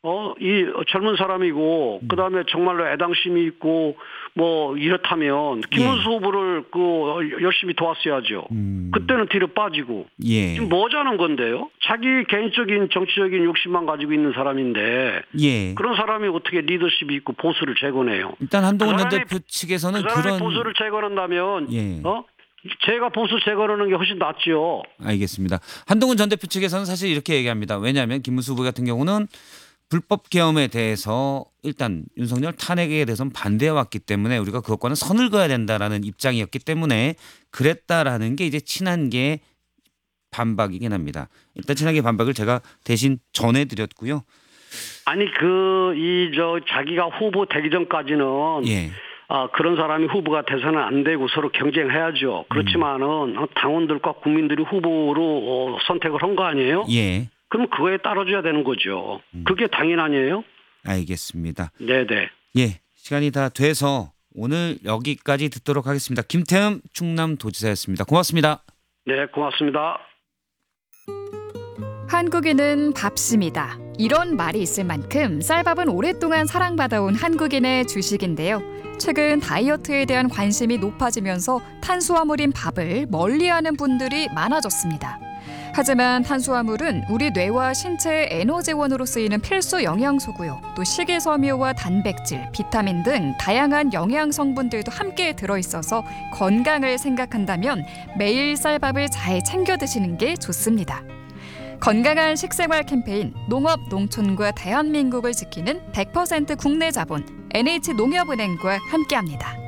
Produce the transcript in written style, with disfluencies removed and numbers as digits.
이 젊은 사람이고 그다음에 정말로 애당심이 있고 뭐 이렇다면 김문수 후보를 열심히 도왔어야죠. 그때는 뒤로 빠지고 지금 뭐 하자는 건데요? 자기 개인적인 정치적인 욕심만 가지고 있는 사람인데 그런 사람이 어떻게 리더십이 있고 보수를 재건해요? 일단 한동훈 전 대표 측에서는 그런 보수를 재건한다면 제가 보수 재건하는 게 훨씬 낫죠. 알겠습니다. 한동훈 전 대표 측에서는 사실 이렇게 얘기합니다. 왜냐하면 김문수 후보 같은 경우는 불법 계엄에 대해서 일단 윤석열 탄핵에 대해서는 반대해왔기 때문에 우리가 그것과는 선을 그어야 된다라는 입장이었기 때문에 그랬다라는 게 이제 친한계 반박이긴 합니다. 일단 친한계 반박을 제가 대신 전해드렸고요. 아니 자기가 후보 되기 전까지는 그런 사람이 후보가 돼서는 안 되고 서로 경쟁해야죠. 그렇지만은 당원들과 국민들이 후보로 선택을 한 거 아니에요? 그럼 그거에 따라줘야 되는 거죠. 그게 당연 아니에요? 알겠습니다. 네네. 시간이 다 돼서 오늘 여기까지 듣도록 하겠습니다. 김태흠 충남도지사였습니다. 고맙습니다. 네, 고맙습니다. 한국인은 밥심이다. 이런 말이 있을 만큼 쌀밥은 오랫동안 사랑받아온 한국인의 주식인데요. 최근 다이어트에 대한 관심이 높아지면서 탄수화물인 밥을 멀리하는 분들이 많아졌습니다. 하지만 탄수화물은 우리 뇌와 신체의 에너지원으로 쓰이는 필수 영양소고요. 또 식이섬유와 단백질, 비타민 등 다양한 영양 성분들도 함께 들어있어서 건강을 생각한다면 매일 쌀밥을 잘 챙겨 드시는 게 좋습니다. 건강한 식생활 캠페인 농업, 농촌과 대한민국을 지키는 100% 국내 자본 NH농협은행과 함께합니다.